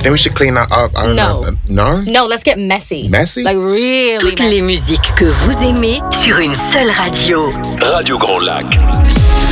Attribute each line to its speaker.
Speaker 1: Then we should clean that up. I don't know. No?
Speaker 2: No, let's get messy.
Speaker 1: Messy?
Speaker 2: Like really
Speaker 3: Toutes
Speaker 2: messy.
Speaker 3: les musiques que vous aimez sur une seule radio.
Speaker 4: Radio Grand Lac.